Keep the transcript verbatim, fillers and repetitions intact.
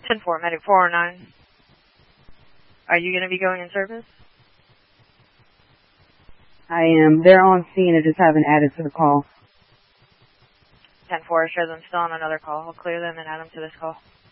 ten four, Medic four oh nine. Are you going to be going in service? I am. They're on scene. I just haven't added to the call. ten four, show them still on another call. I'll clear them and add them to this call.